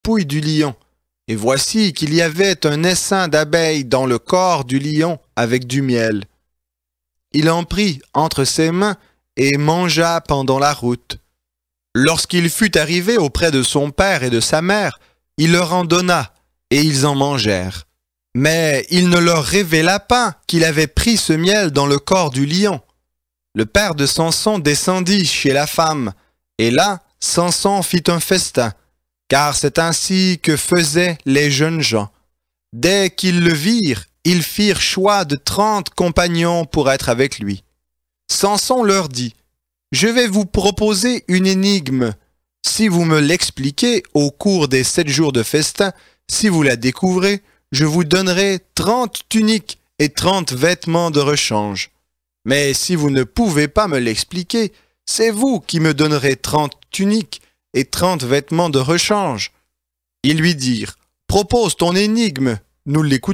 dépouille du lion. Et voici qu'il y avait un essaim d'abeilles dans le corps du lion avec du miel. Il en prit entre ses mains et mangea pendant la route. Lorsqu'il fut arrivé auprès de son père et de sa mère, il leur en donna, et ils en mangèrent. Mais il ne leur révéla pas qu'il avait pris ce miel dans le corps du lion. Le père de Samson descendit chez la femme, et là, Samson fit un festin, car c'est ainsi que faisaient les jeunes gens. Dès qu'ils le virent, ils firent choix de 30 compagnons pour être avec lui. Samson leur dit, « Je vais vous proposer une énigme. Si vous me l'expliquez au cours des 7 jours de festin, si vous la découvrez, je vous donnerai 30 tuniques et 30 vêtements de rechange. Mais si vous ne pouvez pas me l'expliquer, c'est vous qui me donnerez 30 tuniques et 30 vêtements de rechange. » Ils lui dirent, « Propose ton énigme, nous l'écouterons. »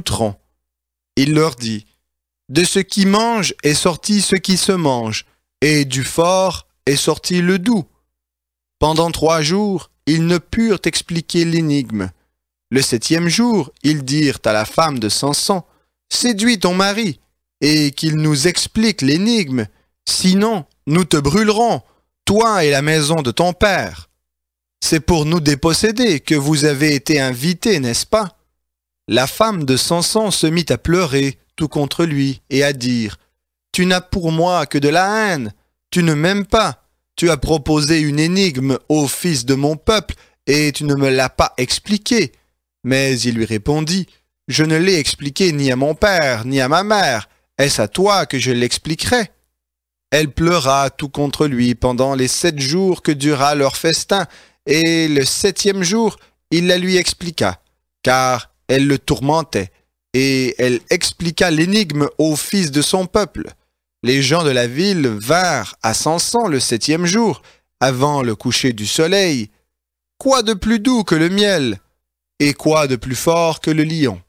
Il leur dit, « De ce qui mange est sorti ce qui se mange, et du fort est sorti le doux. » Pendant 3 jours, ils ne purent expliquer l'énigme. Le 7e jour, ils dirent à la femme de Samson, « Séduis ton mari, et qu'il nous explique l'énigme, sinon nous te brûlerons, toi et la maison de ton père. C'est pour nous déposséder que vous avez été invités, n'est-ce pas? » La femme de Samson se mit à pleurer tout contre lui et à dire, « Tu n'as pour moi que de la haine, tu ne m'aimes pas, tu as proposé une énigme au fils de mon peuple et tu ne me l'as pas expliquée. » Mais il lui répondit, « Je ne l'ai expliqué ni à mon père ni à ma mère, est-ce à toi que je l'expliquerai? » Elle pleura tout contre lui pendant les 7 jours que dura leur festin, et le 7e jour, il la lui expliqua, car elle le tourmentait, et elle expliqua l'énigme au fils de son peuple. Les gens de la ville vinrent à Samson le 7e jour, avant le coucher du soleil. Quoi de plus doux que le miel? Et quoi de plus fort que le lion?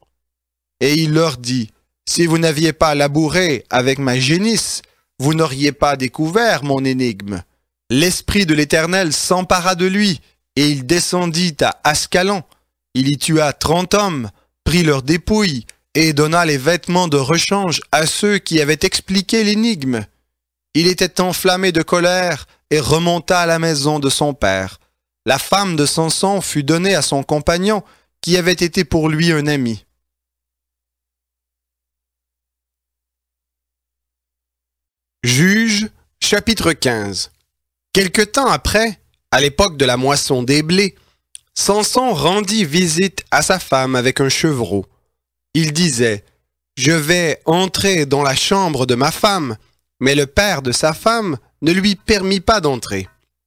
Et il leur dit, si vous n'aviez pas labouré avec ma génisse, vous n'auriez pas découvert mon énigme. L'Esprit de l'Éternel s'empara de lui, et il descendit à Ascalon. Il y tua 30 hommes, prit leurs dépouilles, et donna les vêtements de rechange à ceux qui avaient expliqué l'énigme. Il était enflammé de colère et remonta à la maison de son père. La femme de Samson fut donnée à son compagnon, qui avait été pour lui un ami. Juges, chapitre 15. Quelque temps après, à l'époque de la moisson des blés, Samson rendit visite à sa femme avec un chevreau. Il disait, « Je vais entrer dans la chambre de ma femme, mais le père de sa femme ne lui permit pas d'entrer.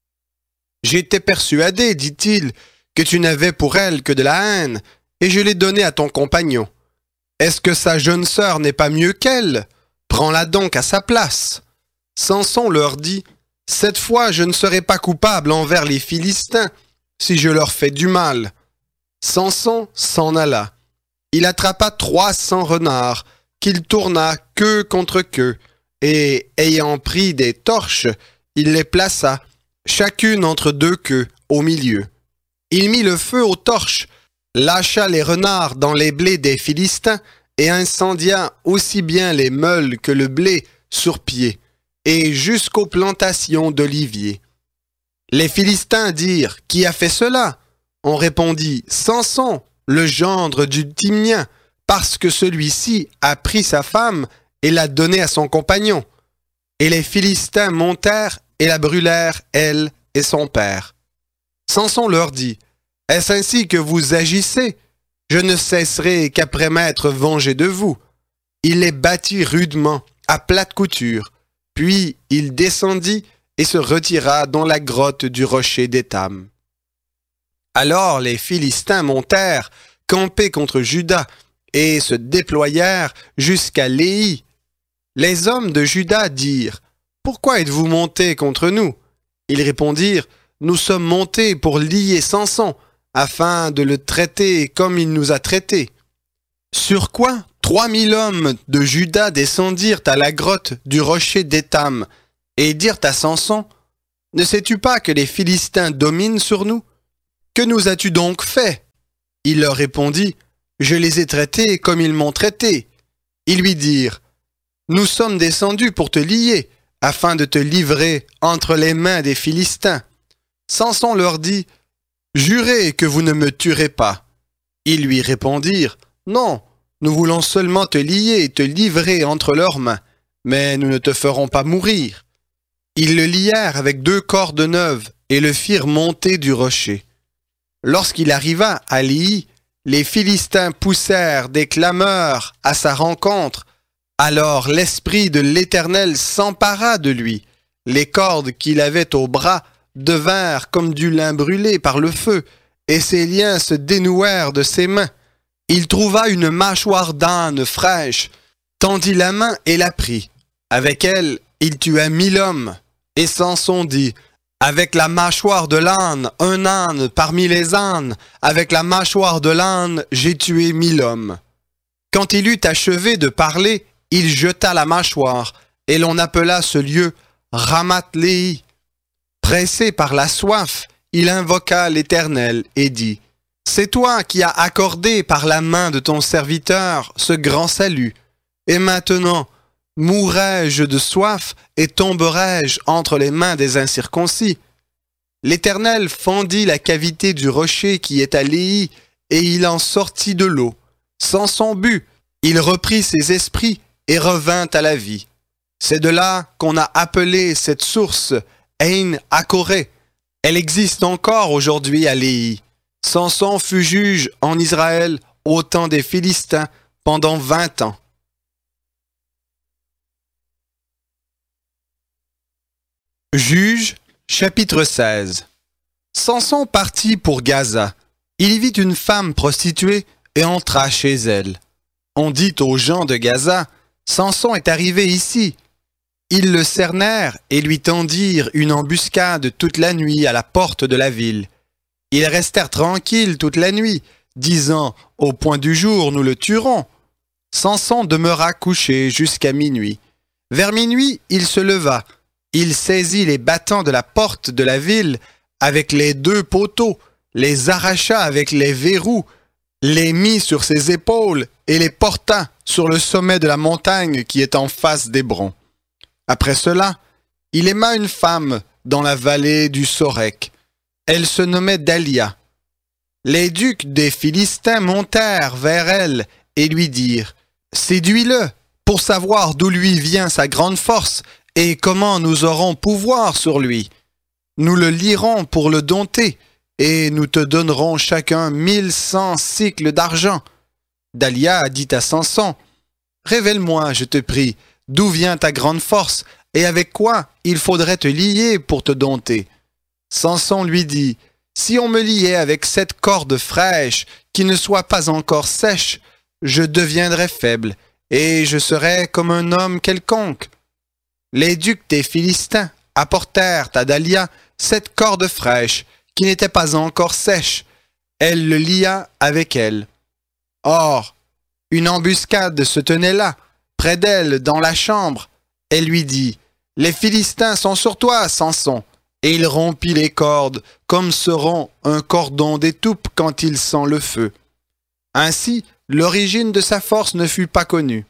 J'étais persuadé, dit-il, que tu n'avais pour elle que de la haine, et je l'ai donnée à ton compagnon. Est-ce que sa jeune sœur n'est pas mieux qu'elle? Prends-la donc à sa place. » Samson leur dit, « Cette fois je ne serai pas coupable envers les Philistins, si je leur fais du mal. » Samson s'en alla. Il attrapa 300 renards, qu'il tourna queue contre queue, et, ayant pris des torches, il les plaça, chacune entre 2 queues, au milieu. Il mit le feu aux torches, lâcha les renards dans les blés des Philistins, et incendia aussi bien les meules que le blé sur pied, et jusqu'aux plantations d'oliviers. Les Philistins dirent, « Qui a fait cela ?» On répondit, « Samson, le gendre du Timnien, parce que celui-ci a pris sa femme et l'a donnée à son compagnon. » Et les Philistins montèrent et la brûlèrent, elle et son père. Samson leur dit, « Est-ce ainsi que vous agissez? Je ne cesserai qu'après m'être vengé de vous. » Il les battit rudement, à plate couture, puis il descendit et se retira dans la grotte du rocher d'Étam. Alors les Philistins montèrent, campés contre Juda, et se déployèrent jusqu'à Léhi. Les hommes de Juda dirent, « Pourquoi êtes-vous montés contre nous ?» Ils répondirent, « Nous sommes montés pour lier Samson, afin de le traiter comme il nous a traités. » Sur quoi 3000 hommes de Juda descendirent à la grotte du rocher d'Étam, et dirent à Samson, « Ne sais-tu pas que les Philistins dominent sur nous? Que nous as-tu donc fait? Il leur répondit, « Je les ai traités comme ils m'ont traité. » Ils lui dirent, « Nous sommes descendus pour te lier, afin de te livrer entre les mains des Philistins. » Samson leur dit, « Jurez que vous ne me tuerez pas. » Ils lui répondirent, « Non, nous voulons seulement te lier et te livrer entre leurs mains, mais nous ne te ferons pas mourir. » Ils le lièrent avec 2 cordes neuves et le firent monter du rocher. Lorsqu'il arriva à Léhi, les Philistins poussèrent des clameurs à sa rencontre. Alors l'Esprit de l'Éternel s'empara de lui. Les cordes qu'il avait au bras devinrent comme du lin brûlé par le feu, et ses liens se dénouèrent de ses mains. Il trouva une mâchoire d'âne fraîche, tendit la main et la prit. Avec elle, il tua 1000 hommes. Et Samson dit, « Avec la mâchoire de l'âne, un âne parmi les ânes, avec la mâchoire de l'âne, j'ai tué 1000 hommes. » Quand il eut achevé de parler, il jeta la mâchoire, et l'on appela ce lieu Ramath-Léhi. Pressé par la soif, il invoqua l'Éternel et dit, « C'est toi qui as accordé par la main de ton serviteur ce grand salut. Et maintenant, mourrai-je de soif et tomberai-je entre les mains des incirconcis? » L'Éternel fendit la cavité du rocher qui est à Léhi, et il en sortit de l'eau. Samson but, il reprit ses esprits et revint à la vie. C'est de là qu'on a appelé cette source Ein Hakoré. Elle existe encore aujourd'hui à Léhi. Samson fut juge en Israël au temps des Philistins pendant 20 ans. Juges, chapitre 16. Samson partit pour Gaza. Il y vit une femme prostituée et entra chez elle. On dit aux gens de Gaza, « Samson est arrivé ici. » Ils le cernèrent et lui tendirent une embuscade toute la nuit à la porte de la ville. Ils restèrent tranquilles toute la nuit, disant, « Au point du jour, nous le tuerons. » Samson demeura couché jusqu'à minuit. Vers minuit, il se leva. Il saisit les battants de la porte de la ville avec les 2 poteaux, les arracha avec les verrous, les mit sur ses épaules et les porta sur le sommet de la montagne qui est en face d'Hébron. Après cela, il aima une femme dans la vallée du Sorek. Elle se nommait Dalia. Les ducs des Philistins montèrent vers elle et lui dirent, « Séduis-le pour savoir d'où lui vient sa grande force et comment nous aurons pouvoir sur lui. Nous le lierons pour le dompter, et nous te donnerons chacun 1100 cycles d'argent. » Dalia dit à Samson, « Révèle-moi, je te prie, d'où vient ta grande force, et avec quoi il faudrait te lier pour te dompter. » Samson lui dit, « Si on me liait avec 7 cordes fraîches, qui ne soient pas encore sèches, je deviendrais faible, et je serais comme un homme quelconque. » Les ducs des Philistins apportèrent à Dalia 7 cordes fraîches, qui n'étaient pas encore sèches. Elle le lia avec elle. Or, une embuscade se tenait là, près d'elle, dans la chambre. Elle lui dit, « Les Philistins sont sur toi, Samson. » Et il rompit les cordes, comme se rompt un cordon d'étoupe quand il sent le feu. Ainsi, l'origine de sa force ne fut pas connue.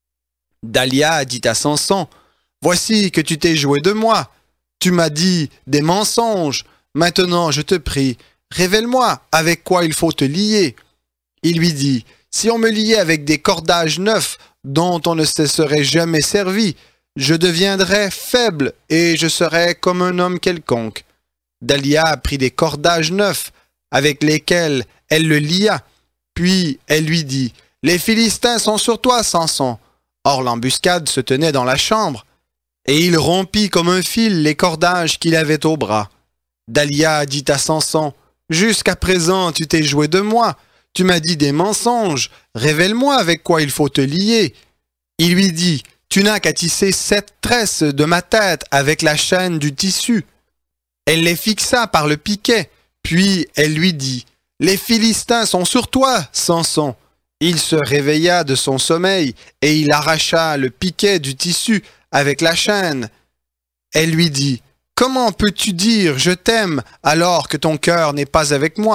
Dalia dit à Samson, « Voici que tu t'es joué de moi. Tu m'as dit des mensonges. Maintenant, je te prie, révèle-moi avec quoi il faut te lier. » Il lui dit, « Si on me liait avec des cordages neufs dont on ne se serait jamais servi, je deviendrais faible et je serais comme un homme quelconque. » Dalia prit des cordages neufs avec lesquels elle le lia. Puis elle lui dit, « Les Philistins sont sur toi, Samson. » Or l'embuscade se tenait dans la chambre. Et il rompit comme un fil les cordages qu'il avait au bras. Dalia dit à Samson, « Jusqu'à présent tu t'es joué de moi. Tu m'as dit des mensonges. Révèle-moi avec quoi il faut te lier. » Il lui dit, « Tu n'as qu'à tisser 7 tresses de ma tête avec la chaîne du tissu. » Elle les fixa par le piquet. Puis elle lui dit, « Les Philistins sont sur toi, Samson. » Il se réveilla de son sommeil et il arracha le piquet du tissu avec la chaîne. Elle lui dit, « Comment peux-tu dire « je t'aime » alors que ton cœur n'est pas avec moi?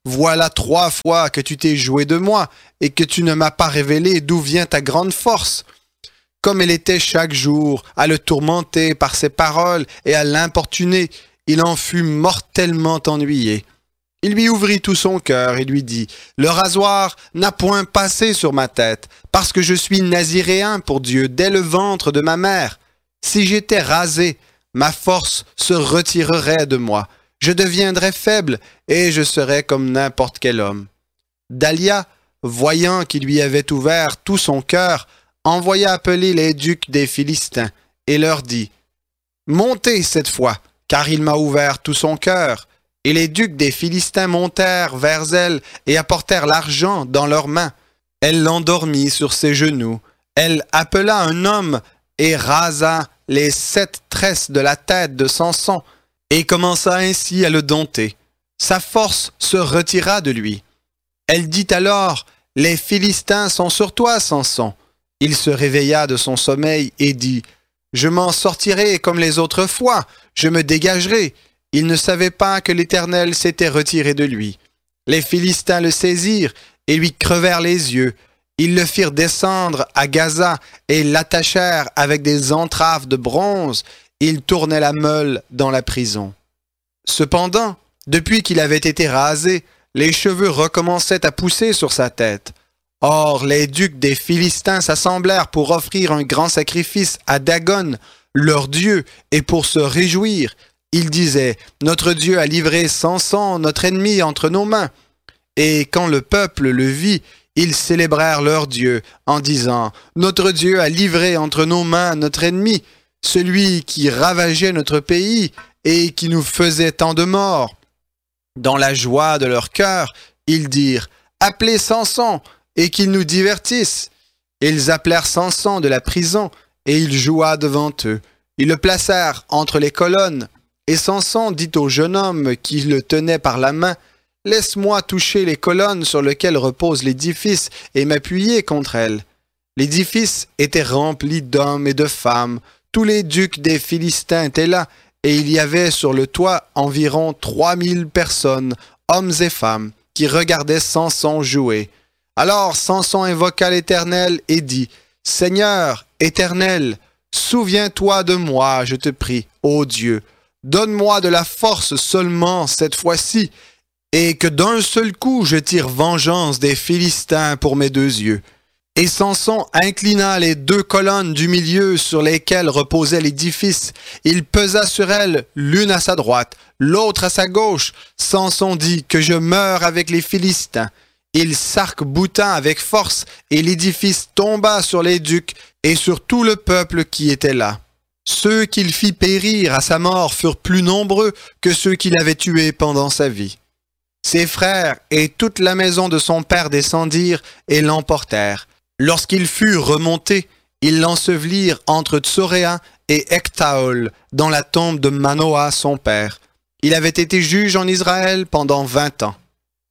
Voilà 3 fois que tu t'es joué de moi et que tu ne m'as pas révélé d'où vient ta grande force. » Comme elle était chaque jour à le tourmenter par ses paroles et à l'importuner, il en fut mortellement ennuyé. Il lui ouvrit tout son cœur et lui dit, « Le rasoir n'a point passé sur ma tête, parce que je suis naziréen pour Dieu dès le ventre de ma mère. Si j'étais rasé, ma force se retirerait de moi. Je deviendrais faible et je serais comme n'importe quel homme. » Dalia, voyant qu'il lui avait ouvert tout son cœur, envoya appeler les ducs des Philistins et leur dit, « Montez cette fois, car il m'a ouvert tout son cœur. » Et les ducs des Philistins montèrent vers elle et apportèrent l'argent dans leurs mains. Elle l'endormit sur ses genoux. Elle appela un homme et rasa les 7 tresses de la tête de Samson et commença ainsi à le dompter. Sa force se retira de lui. Elle dit alors, « Les Philistins sont sur toi, Samson. » Il se réveilla de son sommeil et dit, « Je m'en sortirai comme les autres fois, je me dégagerai. » Il ne savait pas que l'Éternel s'était retiré de lui. Les Philistins le saisirent et lui crevèrent les yeux. Ils le firent descendre à Gaza et l'attachèrent avec des entraves de bronze. Il tournait la meule dans la prison. Cependant, depuis qu'il avait été rasé, les cheveux recommençaient à pousser sur sa tête. Or, les ducs des Philistins s'assemblèrent pour offrir un grand sacrifice à Dagon, leur dieu, et pour se réjouir. Ils disaient, « Notre Dieu a livré Samson, notre ennemi, entre nos mains. » Et quand le peuple le vit, ils célébrèrent leur Dieu en disant, « Notre Dieu a livré entre nos mains notre ennemi, celui qui ravageait notre pays et qui nous faisait tant de morts. » Dans la joie de leur cœur, ils dirent, « Appelez Samson et qu'il nous divertisse. » Ils appelèrent Samson de la prison et il joua devant eux. Ils le placèrent entre les colonnes. Et Samson dit au jeune homme qui le tenait par la main, « Laisse-moi toucher les colonnes sur lesquelles repose l'édifice et m'appuyer contre elles. » L'édifice était rempli d'hommes et de femmes. Tous les ducs des Philistins étaient là, et il y avait sur le toit environ 3000 personnes, hommes et femmes, qui regardaient Samson jouer. Alors Samson invoqua l'Éternel et dit, « Seigneur, Éternel, souviens-toi de moi, je te prie, ô Dieu. Donne-moi de la force seulement cette fois-ci, et que d'un seul coup je tire vengeance des Philistins pour mes 2 yeux. » Et Samson inclina les 2 colonnes du milieu sur lesquelles reposait l'édifice. Il pesa sur elles, l'une à sa droite, l'autre à sa gauche. Samson dit, « Que je meure avec les Philistins. » Il s'arc-bouta avec force, et l'édifice tomba sur les ducs et sur tout le peuple qui était là. Ceux qu'il fit périr à sa mort furent plus nombreux que ceux qu'il avait tués pendant sa vie. Ses frères et toute la maison de son père descendirent et l'emportèrent. Lorsqu'il fut remonté, ils l'ensevelirent entre Tsoréa et Ectaol, dans la tombe de Manoah son père. Il avait été juge en Israël pendant 20 ans.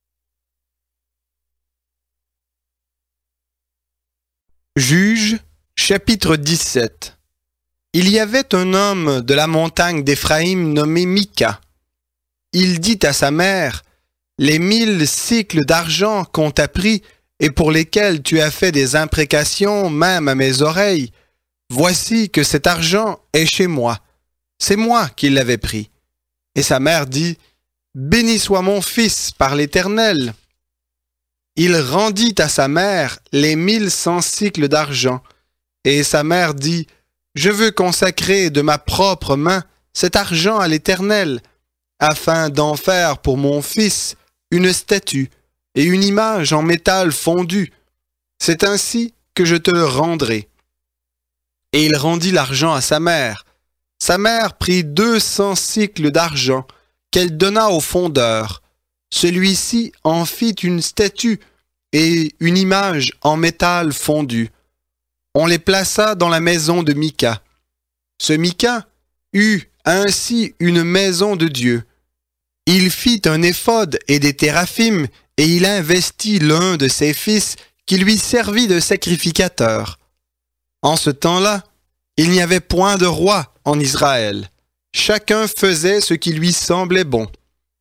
Juges, chapitre 17. Il y avait un homme de la montagne d'Éphraïm nommé Mika. Il dit à sa mère, « Les 1000 cycles d'argent qu'on t'a pris et pour lesquels tu as fait des imprécations même à mes oreilles, voici que cet argent est chez moi. C'est moi qui l'avais pris. » Et sa mère dit, « Béni soit mon fils par l'Éternel. » Il rendit à sa mère les 1100 cycles d'argent. Et sa mère dit, « Je veux consacrer de ma propre main cet argent à l'Éternel, afin d'en faire pour mon fils une statue et une image en métal fondu. C'est ainsi que je te le rendrai. » Et il rendit l'argent à sa mère. Sa mère prit 200 cycles d'argent qu'elle donna au fondeur. Celui-ci en fit une statue et une image en métal fondu. On les plaça dans la maison de Mika. Ce Mika eut ainsi une maison de Dieu. Il fit un éphod et des téraphim, et il investit l'un de ses fils qui lui servit de sacrificateur. En ce temps-là, il n'y avait point de roi en Israël. Chacun faisait ce qui lui semblait bon.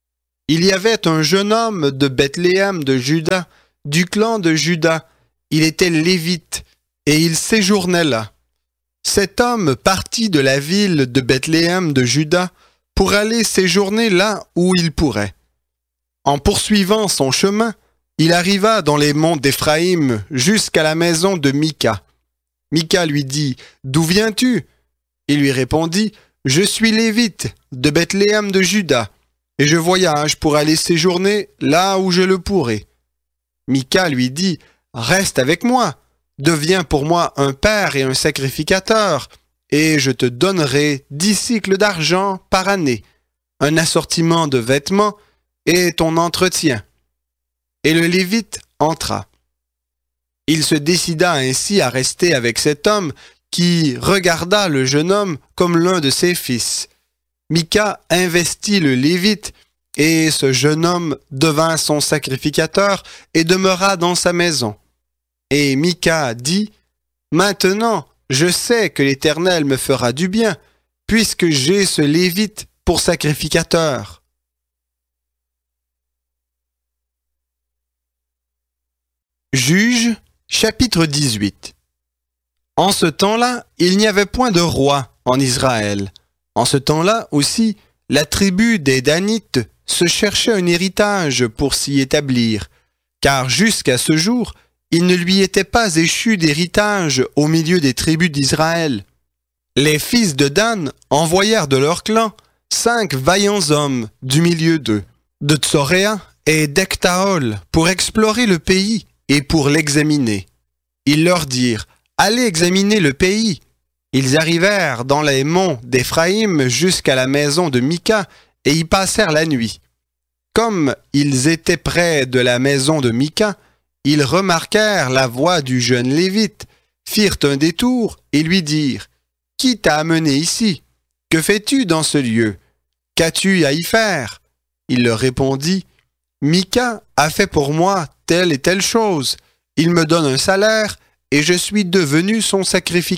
il y avait un jeune homme de Bethléem de Juda, du clan de Juda. Il était lévite, et il séjournait là. Cet homme partit de la ville de Bethléem de Juda pour aller séjourner là où il pourrait. En poursuivant son chemin, il arriva dans les monts d'Éphraïm jusqu'à la maison de Mika. Mika lui dit « D'où viens-tu » Il lui répondit « Je suis lévite de Bethléem de Juda, et je voyage pour aller séjourner là où je le pourrai. » Mika lui dit « Reste avec moi, deviens pour moi un père et un sacrificateur, et je te donnerai 10 cycles d'argent par année, un assortiment de vêtements et ton entretien. » Et le Lévite entra. Il se décida ainsi à rester avec cet homme qui regarda le jeune homme comme l'un de ses fils. Mika investit le Lévite, et ce jeune homme devint son sacrificateur et demeura dans sa maison. Et Mika dit, « Maintenant, je sais que l'Éternel me fera du bien, puisque j'ai ce Lévite pour sacrificateur. » Juges, chapitre 18. En ce temps-là, il n'y avait point de roi en Israël. En ce temps-là aussi, la tribu des Danites se cherchait un héritage pour s'y établir, car jusqu'à ce jour, il ne lui était pas échu d'héritage au milieu des tribus d'Israël. Les fils de Dan envoyèrent de leur clan 5 vaillants hommes du milieu d'eux, de Tsoréa et d'Ectaol, pour explorer le pays et pour l'examiner. Ils leur dirent, « Allez examiner le pays. » Ils arrivèrent dans les monts d'Éphraïm jusqu'à la maison de Mika et y passèrent la nuit. Comme ils étaient près de la maison de Mika, ils remarquèrent la voix du jeune Lévite, firent un détour et lui dirent, « Qui t'a amené ici? Que fais-tu dans ce lieu? Qu'as-tu à y faire? » Il leur répondit, « Mika a fait pour moi telle et telle chose. Il me donne un salaire et je suis devenu son sacrificateur. »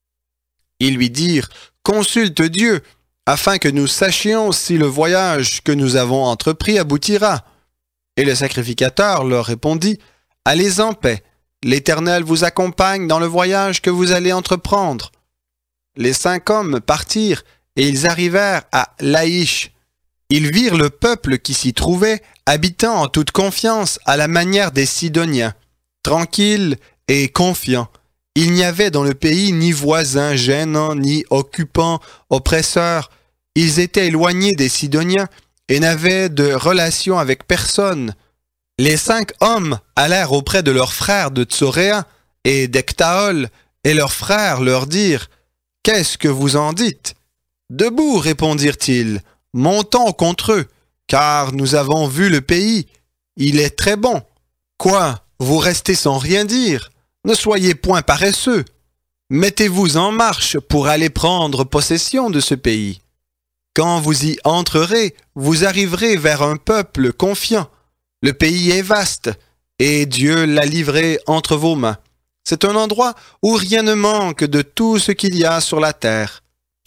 Ils lui dirent, « Consulte Dieu, afin que nous sachions si le voyage que nous avons entrepris aboutira. » Et le sacrificateur leur répondit, « Allez en paix, l'Éternel vous accompagne dans le voyage que vous allez entreprendre. » Les 5 hommes partirent et ils arrivèrent à Laïch. Ils virent le peuple qui s'y trouvait, habitant en toute confiance à la manière des Sidoniens, tranquilles et confiants. Il n'y avait dans le pays ni voisins gênants, ni occupants, oppresseurs. Ils étaient éloignés des Sidoniens et n'avaient de relation avec personne. Les 5 hommes allèrent auprès de leurs frères de Tsoréa et d'Ectaol, et leurs frères leur dirent, « Qu'est-ce que vous en dites? » « Debout, répondirent-ils, montons contre eux, car nous avons vu le pays. Il est très bon. Quoi, vous restez sans rien dire? Ne soyez point paresseux. Mettez-vous en marche pour aller prendre possession de ce pays. Quand vous y entrerez, vous arriverez vers un peuple confiant. Le pays est vaste, et Dieu l'a livré entre vos mains. C'est un endroit où rien ne manque de tout ce qu'il y a sur la terre.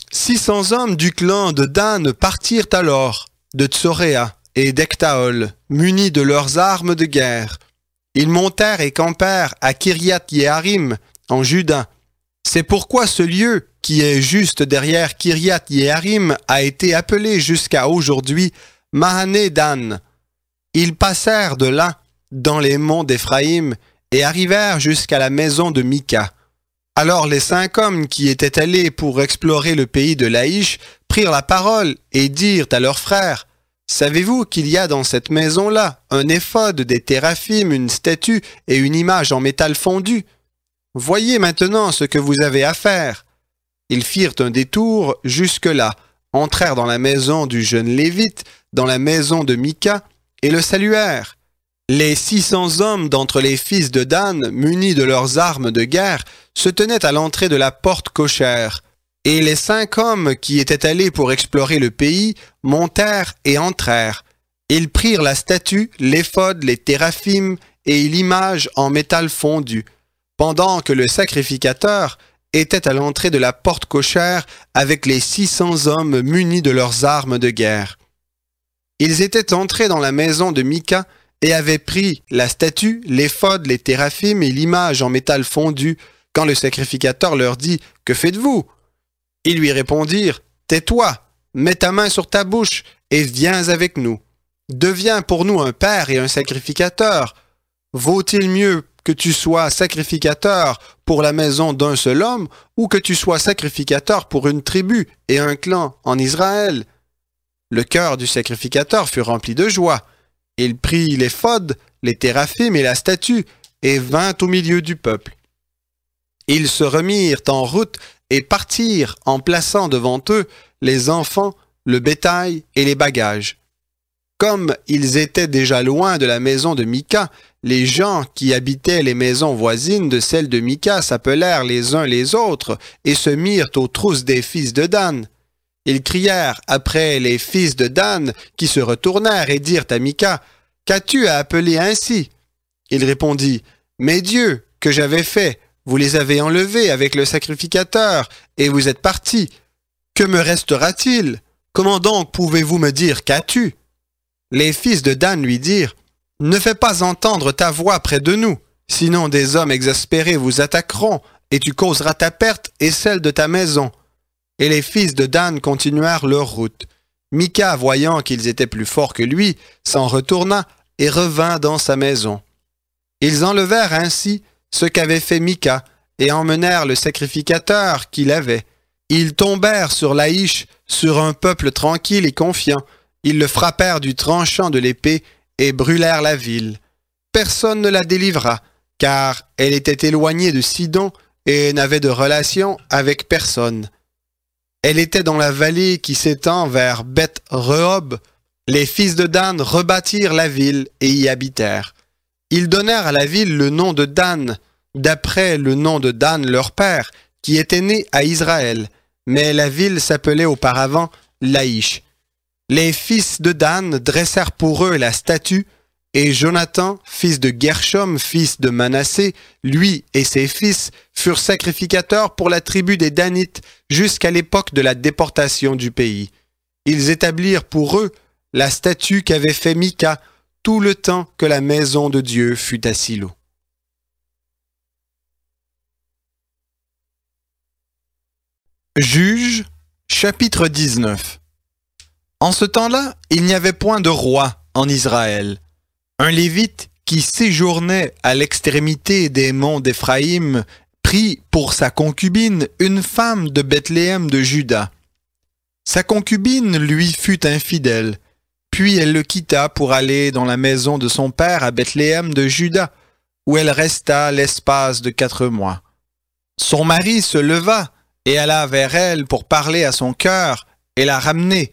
600 hommes du clan de Dan partirent alors de Tsoréa et d'Ectaol, munis de leurs armes de guerre. Ils montèrent et campèrent à Kiriath-Yearim, en Juda. C'est pourquoi ce lieu, qui est juste derrière Kiriath-Yearim, a été appelé jusqu'à aujourd'hui Mahané Dan. Ils passèrent de là, dans les monts d'Éphraïm, et arrivèrent jusqu'à la maison de Mika. Alors les 5 hommes qui étaient allés pour explorer le pays de Laïch prirent la parole et dirent à leurs frères, « Savez-vous qu'il y a dans cette maison-là un éphod, des téraphim, une statue et une image en métal fondu? Voyez maintenant ce que vous avez à faire. » Ils firent un détour jusque-là, entrèrent dans la maison du jeune Lévite, dans la maison de Mika, et le saluèrent. Les 600 hommes d'entre les fils de Dan, munis de leurs armes de guerre, se tenaient à l'entrée de la porte cochère. Et les 5 hommes qui étaient allés pour explorer le pays montèrent et entrèrent. Ils prirent la statue, l'éphod, les téraphim et l'image en métal fondu, pendant que le sacrificateur était à l'entrée de la porte cochère avec les 600 hommes munis de leurs armes de guerre. Ils étaient entrés dans la maison de Mika et avaient pris la statue, l'éphod, les téraphim et l'image en métal fondu, quand le sacrificateur leur dit « Que faites-vous » Ils lui répondirent « Tais-toi, mets ta main sur ta bouche et viens avec nous. Deviens pour nous un père et un sacrificateur. Vaut-il mieux que tu sois sacrificateur pour la maison d'un seul homme ou que tu sois sacrificateur pour une tribu et un clan en Israël ?» Le cœur du sacrificateur fut rempli de joie. Il prit l'éphod, les téraphim et la statue et vint au milieu du peuple. Ils se remirent en route et partirent en plaçant devant eux les enfants, le bétail et les bagages. Comme ils étaient déjà loin de la maison de Mika, les gens qui habitaient les maisons voisines de celle de Mika s'appelèrent les uns les autres et se mirent aux trousses des fils de Dan. Ils crièrent après les fils de Dan qui se retournèrent et dirent à Mika, « Qu'as-tu à appeler ainsi » Il répondit, « Mes dieux que j'avais faits, vous les avez enlevés avec le sacrificateur et vous êtes partis. Que me restera-t-il? Comment donc pouvez-vous me dire qu'as-tu » Les fils de Dan lui dirent, « Ne fais pas entendre ta voix près de nous, sinon des hommes exaspérés vous attaqueront et tu causeras ta perte et celle de ta maison. » Et les fils de Dan continuèrent leur route. Mika, voyant qu'ils étaient plus forts que lui, s'en retourna et revint dans sa maison. Ils enlevèrent ainsi ce qu'avait fait Mika et emmenèrent le sacrificateur qu'il avait. Ils tombèrent sur Laïch, sur un peuple tranquille et confiant. Ils le frappèrent du tranchant de l'épée et brûlèrent la ville. Personne ne la délivra, car elle était éloignée de Sidon et n'avait de relation avec personne. Elle était dans la vallée qui s'étend vers Beth-Rehob. Les fils de Dan rebâtirent la ville et y habitèrent. Ils donnèrent à la ville le nom de Dan, d'après le nom de Dan leur père, qui était né à Israël, mais la ville s'appelait auparavant Laïch. Les fils de Dan dressèrent pour eux la statue, et Jonathan, fils de Gershom, fils de Manassé, lui et ses fils furent sacrificateurs pour la tribu des Danites jusqu'à l'époque de la déportation du pays. Ils établirent pour eux la statue qu'avait fait Mika tout le temps que la maison de Dieu fut à Silo. Juges, chapitre 19. En ce temps-là, il n'y avait point de roi en Israël. Un Lévite qui séjournait à l'extrémité des monts d'Éphraïm prit pour sa concubine une femme de Bethléem de Juda. Sa concubine lui fut infidèle, puis elle le quitta pour aller dans la maison de son père à Bethléem de Juda, où elle resta l'espace de 4 mois. Son mari se leva et alla vers elle pour parler à son cœur et la ramener.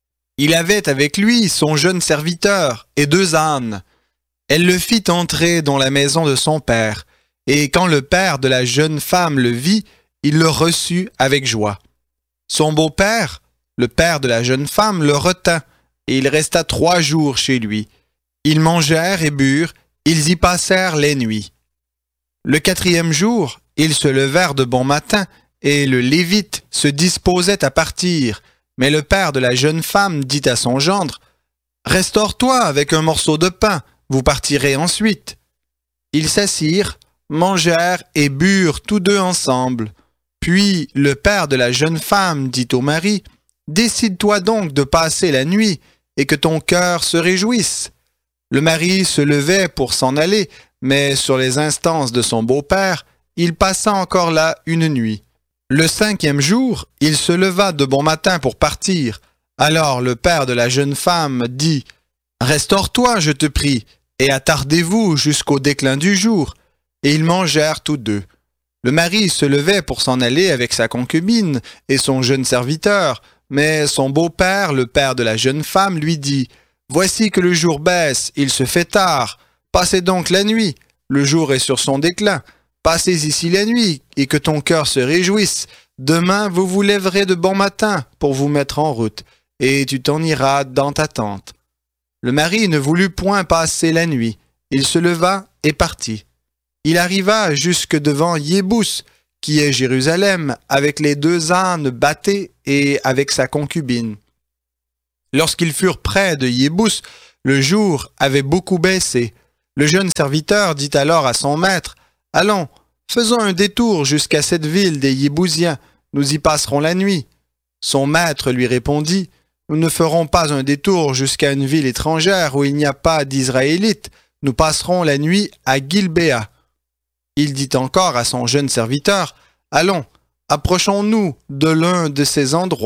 Il avait avec lui son jeune serviteur et 2 ânes. Elle le fit entrer dans la maison de son père, et quand le père de la jeune femme le vit, il le reçut avec joie. Son beau-père, le père de la jeune femme, le retint, et il resta 3 jours chez lui. Ils mangèrent et burent, ils y passèrent les nuits. Le 4e jour, ils se levèrent de bon matin, et le Lévite se disposait à partir. Mais le père de la jeune femme dit à son gendre, « Restaure-toi avec un morceau de pain, vous partirez ensuite. » Ils s'assirent, mangèrent et burent tous 2 ensemble. Puis le père de la jeune femme dit au mari, « Décide-toi donc de passer la nuit, et que ton cœur se réjouisse. » Le mari se levait pour s'en aller, mais sur les instances de son beau-père, il passa encore là une nuit. Le 5e jour, il se leva de bon matin pour partir. Alors le père de la jeune femme dit, « Restaure-toi, je te prie, et attardez-vous jusqu'au déclin du jour. » Et ils mangèrent tous 2. Le mari se levait pour s'en aller avec sa concubine et son jeune serviteur, mais son beau-père, le père de la jeune femme, lui dit, « Voici que le jour baisse, il se fait tard. Passez donc la nuit, le jour est sur son déclin. Passez ici la nuit, et que ton cœur se réjouisse. Demain, vous vous lèverez de bon matin pour vous mettre en route, et tu t'en iras dans ta tente. » Le mari ne voulut point passer la nuit. Il se leva et partit. Il arriva jusque devant Yébous, qui est Jérusalem, avec les 2 ânes bâtés et avec sa concubine. Lorsqu'ils furent près de Yébous, le jour avait beaucoup baissé. Le jeune serviteur dit alors à son maître, « Allons, faisons un détour jusqu'à cette ville des Yébousiens, nous y passerons la nuit. » Son maître lui répondit, « Nous ne ferons pas un détour jusqu'à une ville étrangère où il n'y a pas d'Israélites, nous passerons la nuit à Gilbéa. » Il dit encore à son jeune serviteur, « Allons, approchons-nous de l'un de ces endroits. »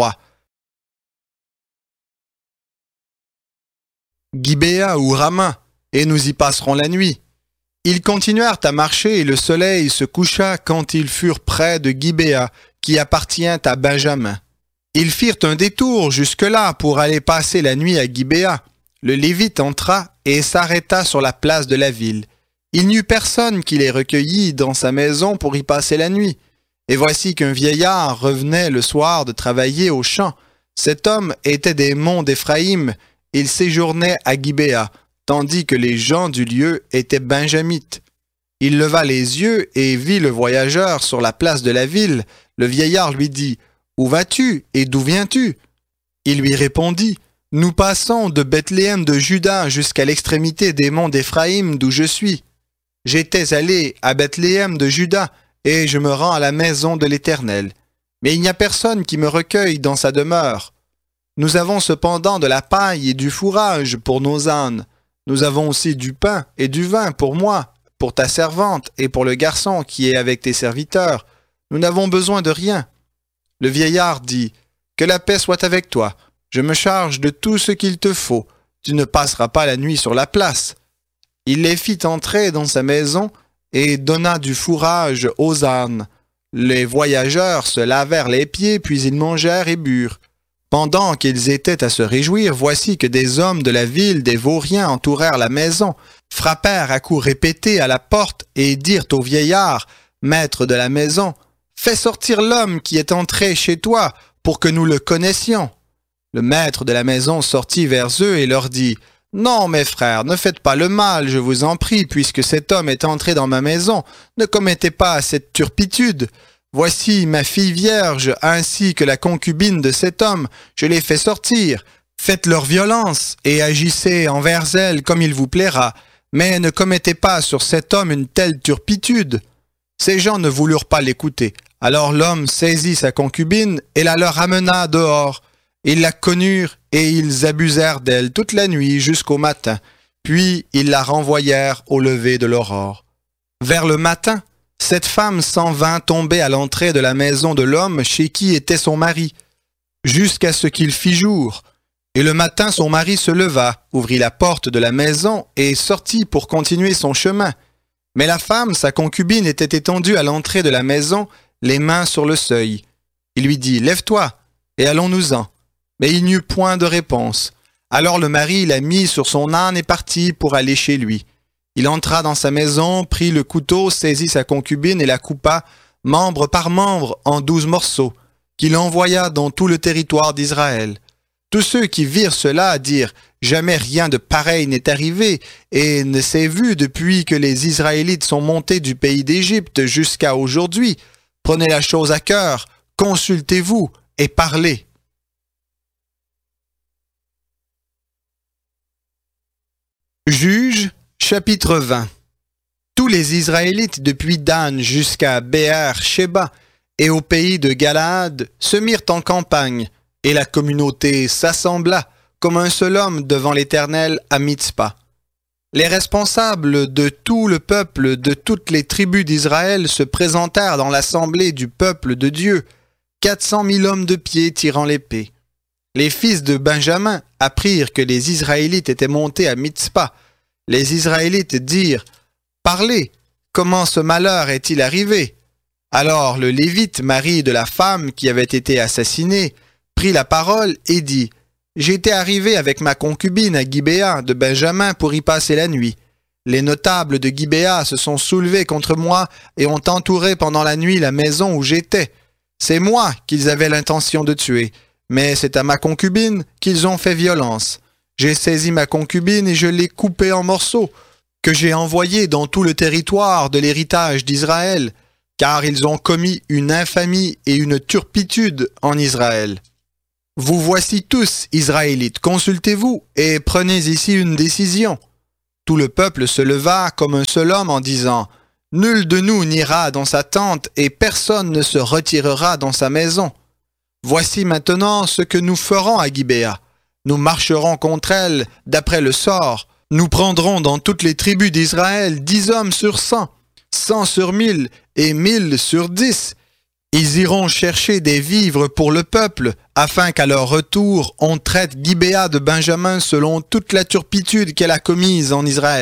Gibéa ou Rama, et nous y passerons la nuit. Ils continuèrent à marcher et le soleil se coucha quand ils furent près de Gibéa, qui appartient à Benjamin. Ils firent un détour jusque-là pour aller passer la nuit à Gibéa. Le Lévite entra et s'arrêta sur la place de la ville. Il n'y eut personne qui les recueillit dans sa maison pour y passer la nuit. Et voici qu'un vieillard revenait le soir de travailler au champ. Cet homme était des monts d'Éphraïm. Il séjournait à Gibéa, tandis que les gens du lieu étaient benjamites. Il leva les yeux et vit le voyageur sur la place de la ville. Le vieillard lui dit, « Où vas-tu et d'où viens-tu » Il lui répondit, « Nous passons de Bethléem de Juda jusqu'à l'extrémité des monts d'Éphraïm d'où je suis. J'étais allé à Bethléem de Juda et je me rends à la maison de l'Éternel. Mais il n'y a personne qui me recueille dans sa demeure. Nous avons cependant de la paille et du fourrage pour nos ânes. Nous avons aussi du pain et du vin pour moi, pour ta servante et pour le garçon qui est avec tes serviteurs. Nous n'avons besoin de rien. » Le vieillard dit, « Que la paix soit avec toi. Je me charge de tout ce qu'il te faut. Tu ne passeras pas la nuit sur la place. » Il les fit entrer dans sa maison et donna du fourrage aux ânes. Les voyageurs se lavèrent les pieds, puis ils mangèrent et burent. Pendant qu'ils étaient à se réjouir, voici que des hommes de la ville des Vauriens entourèrent la maison, frappèrent à coups répétés à la porte et dirent au vieillard, maître de la maison, « Fais sortir l'homme qui est entré chez toi pour que nous le connaissions. » Le maître de la maison sortit vers eux et leur dit, « Non, mes frères, ne faites pas le mal, je vous en prie, puisque cet homme est entré dans ma maison. Ne commettez pas cette turpitude. Voici ma fille vierge, ainsi que la concubine de cet homme, je les fais sortir. Faites leur violence et agissez envers elle comme il vous plaira, mais ne commettez pas sur cet homme une telle turpitude. » Ces gens ne voulurent pas l'écouter. Alors l'homme saisit sa concubine et la leur amena dehors. Ils la connurent et ils abusèrent d'elle toute la nuit jusqu'au matin. Puis ils la renvoyèrent au lever de l'aurore. Vers le matin, cette femme s'en vint tomber à l'entrée de la maison de l'homme chez qui était son mari, jusqu'à ce qu'il fît jour. Et le matin, son mari se leva, ouvrit la porte de la maison et sortit pour continuer son chemin. Mais la femme, sa concubine, était étendue à l'entrée de la maison, les mains sur le seuil. Il lui dit, « Lève-toi, et allons-nous-en. » Mais il n'y eut point de réponse. Alors le mari la mit sur son âne et partit pour aller chez lui. Il entra dans sa maison, prit le couteau, saisit sa concubine et la coupa, membre par membre, en 12 morceaux, qu'il envoya dans tout le territoire d'Israël. Tous ceux qui virent cela dirent, « Jamais rien de pareil n'est arrivé, et ne s'est vu depuis que les Israélites sont montés du pays d'Égypte jusqu'à aujourd'hui. Prenez la chose à cœur, consultez-vous et parlez. » Juges, chapitre 20. Tous les Israélites depuis Dan jusqu'à Béer-Shéba et au pays de Galaad se mirent en campagne, et la communauté s'assembla comme un seul homme devant l'Éternel à Mitzpa. Les responsables de tout le peuple de toutes les tribus d'Israël se présentèrent dans l'assemblée du peuple de Dieu, 400 000 hommes de pied tirant l'épée. Les fils de Benjamin apprirent que les Israélites étaient montés à Mitzpa. Les Israélites dirent, « Parlez, comment ce malheur est-il arrivé ?» Alors le Lévite, mari de la femme qui avait été assassinée, prit la parole et dit, « J'étais arrivé avec ma concubine à Gibéa de Benjamin pour y passer la nuit. Les notables de Gibéa se sont soulevés contre moi et ont entouré pendant la nuit la maison où j'étais. C'est moi qu'ils avaient l'intention de tuer, mais c'est à ma concubine qu'ils ont fait violence. J'ai saisi ma concubine et je l'ai coupée en morceaux, que j'ai envoyée dans tout le territoire de l'héritage d'Israël, car ils ont commis une infamie et une turpitude en Israël. Vous voici tous, Israélites, consultez-vous et prenez ici une décision. Tout le peuple se leva comme un seul homme en disant « Nul de nous n'ira dans sa tente et personne ne se retirera dans sa maison. Voici maintenant ce que nous ferons à Gibéa. Nous marcherons contre elle d'après le sort. Nous prendrons dans toutes les tribus d'Israël 10 hommes sur 100, 100 sur 1000 et 1000 sur 10. Ils iront chercher des vivres pour le peuple, afin qu'à leur retour, on traite Gibéa de Benjamin selon toute la turpitude qu'elle a commise en Israël. »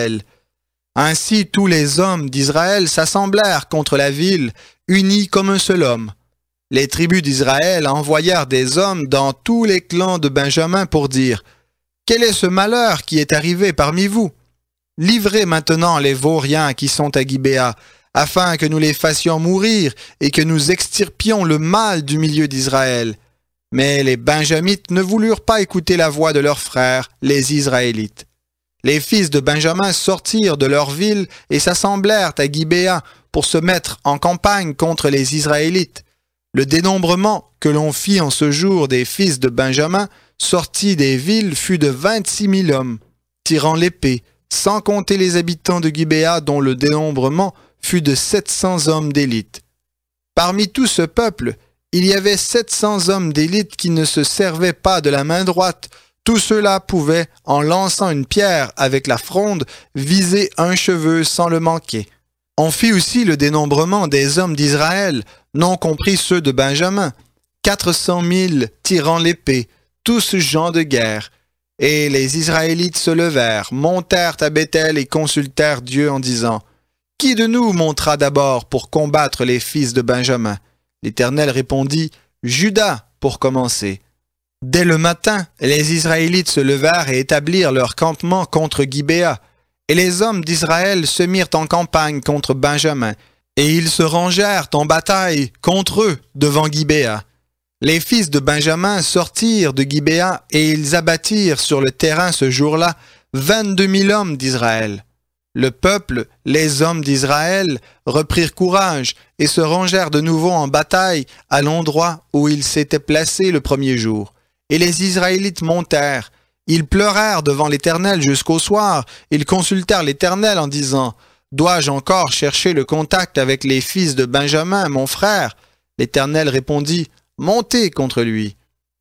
Ainsi tous les hommes d'Israël s'assemblèrent contre la ville, unis comme un seul homme. Les tribus d'Israël envoyèrent des hommes dans tous les clans de Benjamin pour dire « Quel est ce malheur qui est arrivé parmi vous? Livrez maintenant les vauriens qui sont à Gibéa, afin que nous les fassions mourir et que nous extirpions le mal du milieu d'Israël. » Mais les Benjamites ne voulurent pas écouter la voix de leurs frères, les Israélites. Les fils de Benjamin sortirent de leur ville et s'assemblèrent à Gibéa pour se mettre en campagne contre les Israélites. Le dénombrement que l'on fit en ce jour des fils de Benjamin sortis des villes fut de 26 000 hommes, tirant l'épée, sans compter les habitants de Gibéa dont le dénombrement fut de 700 hommes d'élite. Parmi tout ce peuple, il y avait 700 hommes d'élite qui ne se servaient pas de la main droite. Tout cela pouvait, en lançant une pierre avec la fronde, viser un cheveu sans le manquer. On fit aussi le dénombrement des hommes d'Israël, non compris ceux de Benjamin, 400 000 tirant l'épée, tous gens de guerre. Et les Israélites se levèrent, montèrent à Béthel et consultèrent Dieu en disant « Qui de nous montera d'abord pour combattre les fils de Benjamin ?» L'Éternel répondit « Juda pour commencer. » Dès le matin, les Israélites se levèrent et établirent leur campement contre Gibéa. Et les hommes d'Israël se mirent en campagne contre Benjamin, et ils se rangèrent en bataille contre eux devant Gibéa. Les fils de Benjamin sortirent de Gibéa, et ils abattirent sur le terrain ce jour-là 22 000 hommes d'Israël. Le peuple, les hommes d'Israël, reprirent courage et se rangèrent de nouveau en bataille à l'endroit où ils s'étaient placés le premier jour. Et les Israélites montèrent. Ils pleurèrent devant l'Éternel jusqu'au soir. Ils consultèrent l'Éternel en disant « Dois-je encore chercher le contact avec les fils de Benjamin, mon frère ?» L'Éternel répondit « Montez contre lui. »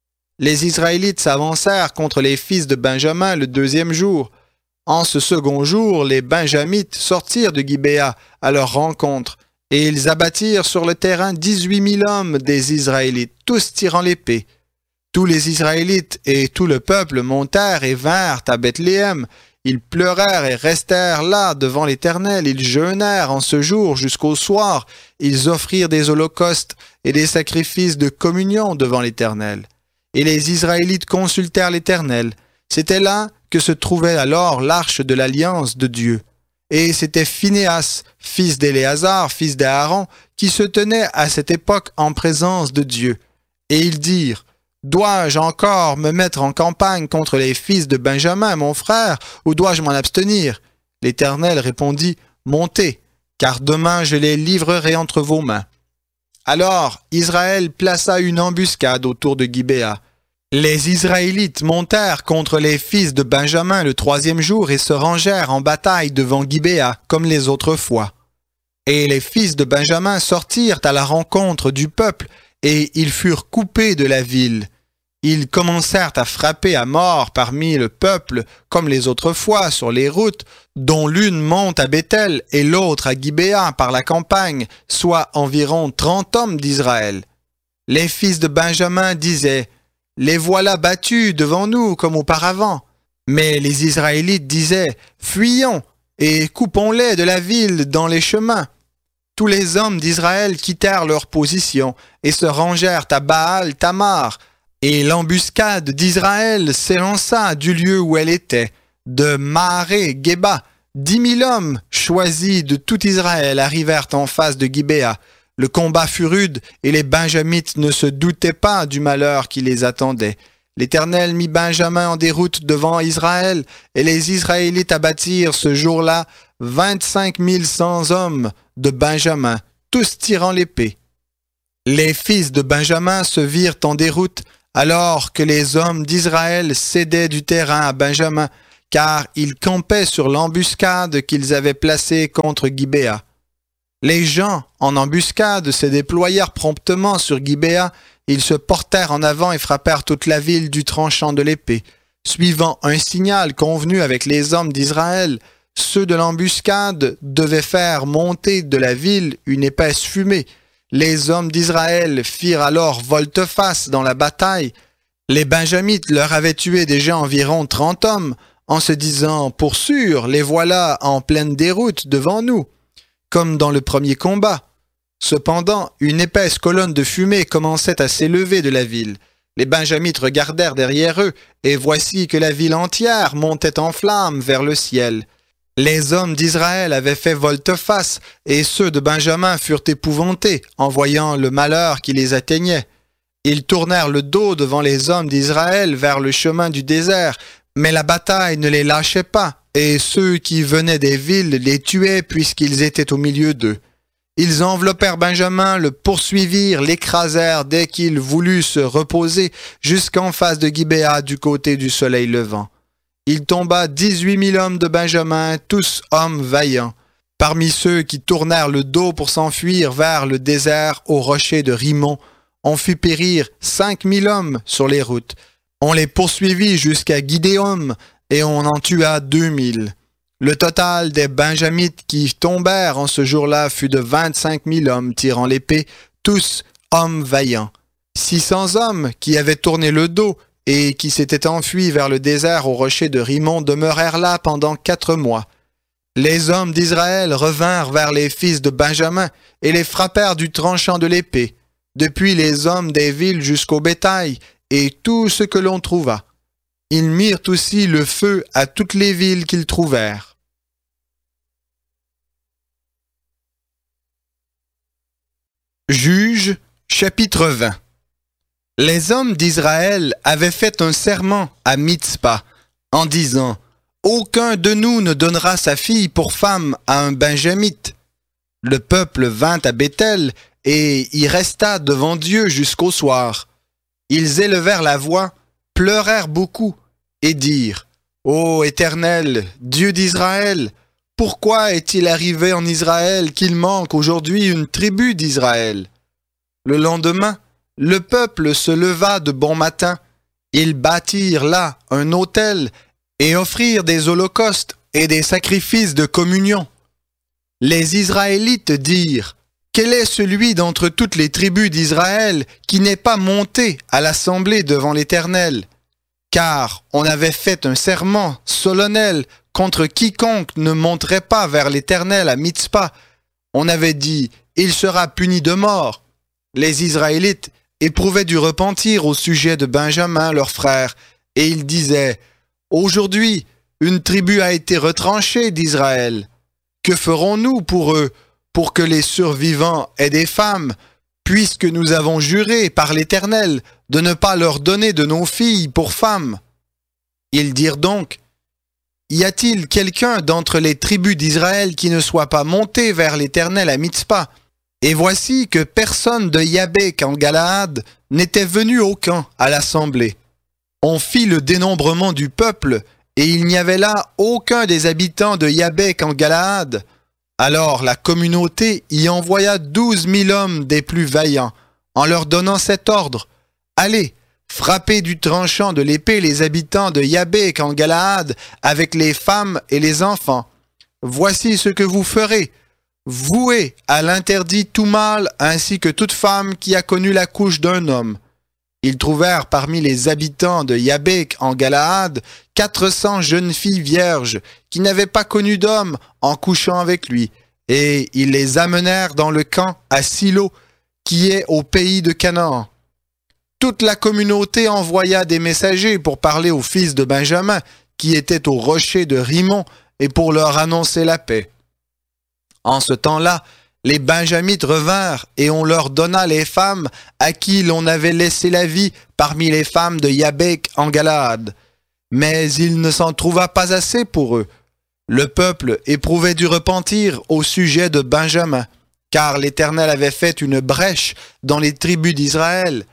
Les Israélites s'avancèrent contre les fils de Benjamin le deuxième jour. En ce second jour, les Benjamites sortirent de Gibéa à leur rencontre, et ils abattirent sur le terrain 18 000 hommes des Israélites, tous tirant l'épée. Tous les Israélites et tout le peuple montèrent et vinrent à Bethléem. Ils pleurèrent et restèrent là devant l'Éternel. Ils jeûnèrent en ce jour jusqu'au soir. Ils offrirent des holocaustes et des sacrifices de communion devant l'Éternel. Et les Israélites consultèrent l'Éternel. C'était là que se trouvait alors l'arche de l'alliance de Dieu. Et c'était Phinéas, fils d'Éléazar, fils d'Aaron, qui se tenait à cette époque en présence de Dieu. Et ils dirent « Dois-je encore me mettre en campagne contre les fils de Benjamin, mon frère, ou dois-je m'en abstenir ?» L'Éternel répondit « Montez, car demain je les livrerai entre vos mains. » Alors Israël plaça une embuscade autour de Gibéa. Les Israélites montèrent contre les fils de Benjamin le troisième jour et se rangèrent en bataille devant Gibéa, comme les autres fois. Et les fils de Benjamin sortirent à la rencontre du peuple, et ils furent coupés de la ville. Ils commencèrent à frapper à mort parmi le peuple, comme les autres fois, sur les routes, dont l'une monte à Béthel et l'autre à Gibéa par la campagne, soit environ 30 hommes d'Israël. Les fils de Benjamin disaient « Les voilà battus devant nous comme auparavant. » Mais les Israélites disaient « Fuyons et coupons-les de la ville dans les chemins. » Tous les hommes d'Israël quittèrent leur position et se rangèrent à Baal Tamar. Et l'embuscade d'Israël s'élança du lieu où elle était, de Maharé Geba. 10 000 hommes choisis de tout Israël arrivèrent en face de Gibéa. Le combat fut rude et les Benjamites ne se doutaient pas du malheur qui les attendait. L'Éternel mit Benjamin en déroute devant Israël et les Israélites abattirent ce jour-là 25 100 hommes de Benjamin, tous tirant l'épée. Les fils de Benjamin se virent en déroute alors que les hommes d'Israël cédaient du terrain à Benjamin, car ils campaient sur l'embuscade qu'ils avaient placée contre Gibéa. Les gens, en embuscade, se déployèrent promptement sur Gibéa. Ils se portèrent en avant et frappèrent toute la ville du tranchant de l'épée. Suivant un signal convenu avec les hommes d'Israël, ceux de l'embuscade devaient faire monter de la ville une épaisse fumée. Les hommes d'Israël firent alors volte-face dans la bataille. Les Benjamites leur avaient tué déjà environ 30 hommes, en se disant « Pour sûr, les voilà en pleine déroute devant nous », comme dans le premier combat. Cependant, une épaisse colonne de fumée commençait à s'élever de la ville. Les Benjamites regardèrent derrière eux, et voici que la ville entière montait en flammes vers le ciel. Les hommes d'Israël avaient fait volte-face, et ceux de Benjamin furent épouvantés en voyant le malheur qui les atteignait. Ils tournèrent le dos devant les hommes d'Israël vers le chemin du désert, mais la bataille ne les lâchait pas, et ceux qui venaient des villes les tuaient puisqu'ils étaient au milieu d'eux. Ils enveloppèrent Benjamin, le poursuivirent, l'écrasèrent dès qu'il voulut se reposer jusqu'en face de Gibéa du côté du soleil levant. Il tomba 18 000 hommes de Benjamin, tous hommes vaillants. Parmi ceux qui tournèrent le dos pour s'enfuir vers le désert au rocher de Rimon, on fit périr 5 000 hommes sur les routes. On les poursuivit jusqu'à Gidéom et on en tua 2 000. Le total des Benjamites qui tombèrent en ce jour-là fut de 25 000 hommes tirant l'épée, tous hommes vaillants. 600 hommes qui avaient tourné le dos et qui s'étaient enfuis vers le désert au rocher de Rimon demeurèrent là pendant 4 mois. Les hommes d'Israël revinrent vers les fils de Benjamin et les frappèrent du tranchant de l'épée, depuis les hommes des villes jusqu'au bétail et tout ce que l'on trouva. Ils mirent aussi le feu à toutes les villes qu'ils trouvèrent. Juges, chapitre 20. Les hommes d'Israël avaient fait un serment à Mitzpa, en disant « Aucun de nous ne donnera sa fille pour femme à un Benjamite. » Le peuple vint à Béthel et y resta devant Dieu jusqu'au soir. Ils élevèrent la voix, pleurèrent beaucoup et dirent « Ô Éternel, Dieu d'Israël, pourquoi est-il arrivé en Israël qu'il manque aujourd'hui une tribu d'Israël ?» Le lendemain, le peuple se leva de bon matin. Ils bâtirent là un autel et offrirent des holocaustes et des sacrifices de communion. Les Israélites dirent « Quel est celui d'entre toutes les tribus d'Israël qui n'est pas monté à l'assemblée devant l'Éternel ? Car on avait fait un serment solennel contre quiconque ne monterait pas vers l'Éternel à Mitzpa. On avait dit « Il sera puni de mort ». Les Israélites éprouvaient du repentir au sujet de Benjamin, leur frère, et ils disaient « Aujourd'hui, une tribu a été retranchée d'Israël. Que ferons-nous pour eux, pour que les survivants aient des femmes, puisque nous avons juré par l'Éternel de ne pas leur donner de nos filles pour femmes ?» Ils dirent donc « Y a-t-il quelqu'un d'entre les tribus d'Israël qui ne soit pas monté vers l'Éternel à Mitzpa ? Et voici que personne de Yabék en Galaad n'était venu au camp à l'assemblée. On fit le dénombrement du peuple, et il n'y avait là aucun des habitants de Yabék en Galaad. Alors la communauté y envoya 12 000 hommes des plus vaillants, en leur donnant cet ordre. « Allez, frappez du tranchant de l'épée les habitants de Yabék en Galaad avec les femmes et les enfants. Voici ce que vous ferez. Vouez à l'interdit tout mâle ainsi que toute femme qui a connu la couche d'un homme. » Ils trouvèrent parmi les habitants de Yabék en Galaad 400 jeunes filles vierges qui n'avaient pas connu d'homme en couchant avec lui, et ils les amenèrent dans le camp à Silo, qui est au pays de Canaan. Toute la communauté envoya des messagers pour parler aux fils de Benjamin, qui étaient au rocher de Rimon, et pour leur annoncer la paix. En ce temps-là, les Benjamites revinrent et on leur donna les femmes à qui l'on avait laissé la vie parmi les femmes de Yabék en Galaad. Mais il ne s'en trouva pas assez pour eux. Le peuple éprouvait du repentir au sujet de Benjamin, car l'Éternel avait fait une brèche dans les tribus d'Israël.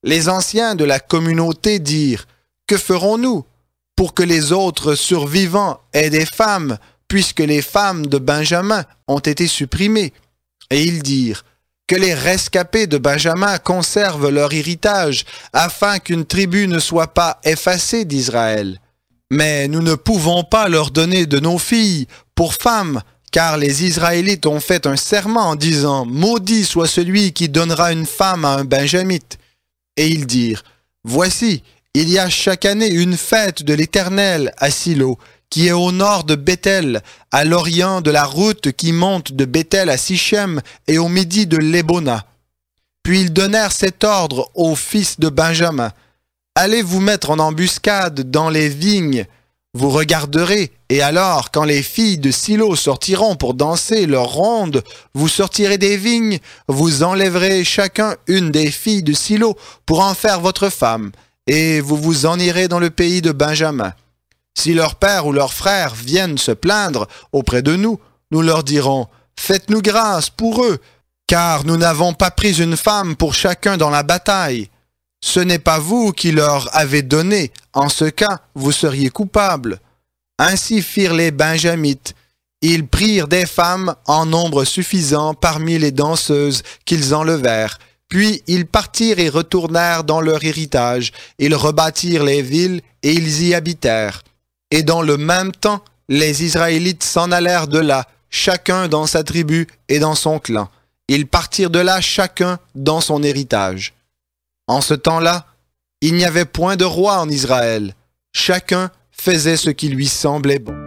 Les anciens de la communauté dirent, « Que ferons-nous pour que les autres survivants aient des femmes, puisque les femmes de Benjamin ont été supprimées? » Et ils dirent, « Que les rescapés de Benjamin conservent leur héritage, afin qu'une tribu ne soit pas effacée d'Israël. Mais nous ne pouvons pas leur donner de nos filles pour femmes, car les Israélites ont fait un serment en disant, « Maudit soit celui qui donnera une femme à un Benjamite. » Et ils dirent, « Voici, il y a chaque année une fête de l'Éternel à Silo, qui est au nord de Béthel, à l'orient de la route qui monte de Béthel à Sichem et au midi de Lébona. » Puis ils donnèrent cet ordre aux fils de Benjamin. « Allez vous mettre en embuscade dans les vignes. Vous regarderez, et alors, quand les filles de Silo sortiront pour danser leur ronde, vous sortirez des vignes, vous enlèverez chacun une des filles de Silo pour en faire votre femme, et vous vous en irez dans le pays de Benjamin. Si leur père ou leur frère viennent se plaindre auprès de nous, nous leur dirons, « Faites-nous grâce pour eux, car nous n'avons pas pris une femme pour chacun dans la bataille. Ce n'est pas vous qui leur avez donné, en ce cas, vous seriez coupables. » Ainsi firent les Benjamites. Ils prirent des femmes en nombre suffisant parmi les danseuses qu'ils enlevèrent. Puis ils partirent et retournèrent dans leur héritage. Ils rebâtirent les villes et ils y habitèrent. Et dans le même temps, les Israélites s'en allèrent de là, chacun dans sa tribu et dans son clan. Ils partirent de là chacun dans son héritage. En ce temps-là, il n'y avait point de roi en Israël. Chacun faisait ce qui lui semblait bon.